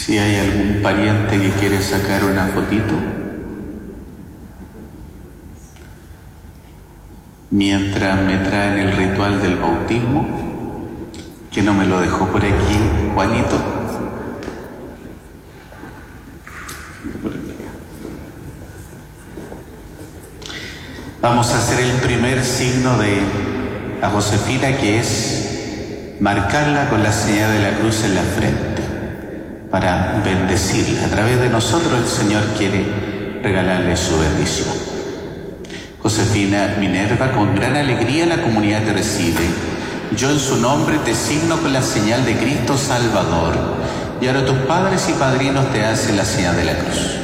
Si hay algún pariente que quiere sacar una fotito, mientras me traen el ritual del bautismo, que no me lo dejó por aquí Juanito. Vamos a hacer el primer signo a Josefina, que es marcarla con la señal de la cruz en la frente, para bendecirla. A través de nosotros el Señor quiere regalarle su bendición. Josefina Minerva, con gran alegría la comunidad te recibe. Yo en su nombre te signo con la señal de Cristo Salvador, y ahora tus padres y padrinos te hacen la señal de la cruz.